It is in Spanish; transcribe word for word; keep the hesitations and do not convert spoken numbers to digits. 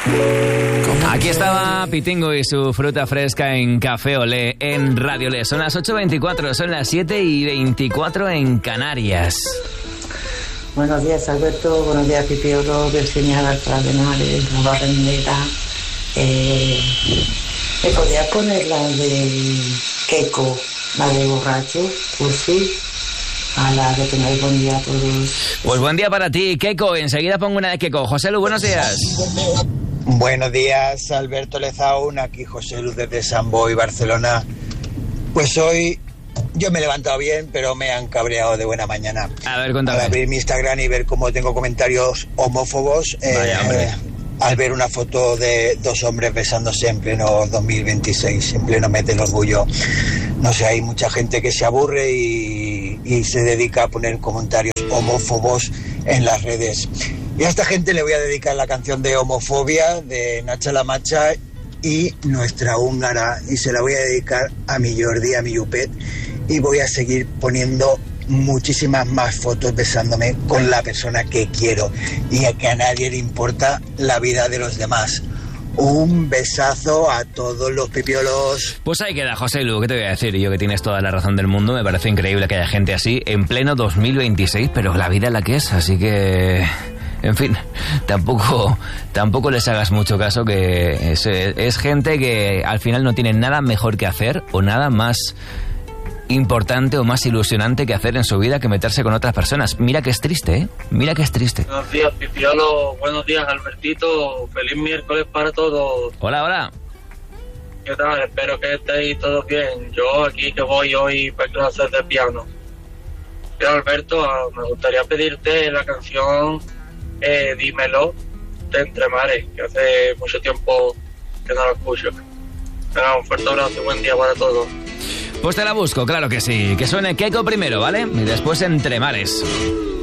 Aquí estaba Pitingo y su fruta fresca en Café Olé, en Radio Olé. Son las ocho y veinticuatro, son las siete y veinticuatro en Canarias. Buenos días, Alberto. Buenos días, Pipiolo, Virginia, Bertrand Benares, Nueva Rendera. Eh, ¿Me podrías poner la de Keiko, la de borracho? Pues sí. A la que tengáis buen día a todos. Pues buen día para ti, Keiko. Enseguida pongo una de Keiko. José Lu, buenos días. Buenos días, Alberto Lezaun, aquí José Luz desde San Boi, Barcelona. Pues hoy yo me he levantado bien, pero me han cabreado de buena mañana. A ver, cuéntame. Al abrir mi Instagram y ver cómo tengo comentarios homófobos, Vaya, hombre. eh, al ver una foto de dos hombres besándose en pleno dos mil veintiséis, en pleno mes del orgullo. No sé, hay mucha gente que se aburre y, y se dedica a poner comentarios homófobos en las redes. Y a esta gente le voy a dedicar la canción de Homofobia de Nacha La Macha y Nuestra Húngara, y se la voy a dedicar a mi Jordi, a mi Yupet, y voy a seguir poniendo muchísimas más fotos besándome con la persona que quiero y a que a nadie le importa la vida de los demás. Un besazo a todos los pipiolos. Pues ahí queda, José Lu, ¿qué te voy a decir? Yo que tienes toda la razón del mundo, me parece increíble que haya gente así en pleno dos mil veintiséis, pero la vida es la que es, así que... En fin, tampoco tampoco les hagas mucho caso, que es, es gente que al final no tiene nada mejor que hacer o nada más importante o más ilusionante que hacer en su vida que meterse con otras personas. Mira que es triste, ¿eh? Mira que es triste. Buenos días, Pipiolo. Buenos días, Albertito. Feliz miércoles para todos. Hola, hola. ¿Qué tal? Espero que estéis todos bien. Yo aquí que voy hoy para clases de piano. Pero Alberto, me gustaría pedirte la canción... Eh, dímelo de Entre Mares, que hace mucho tiempo que no lo escucho. Venga, un fuerte abrazo y buen día para todos. Pues te la busco, claro que sí. Que suene Keiko primero, ¿vale? Y después Entre Mares.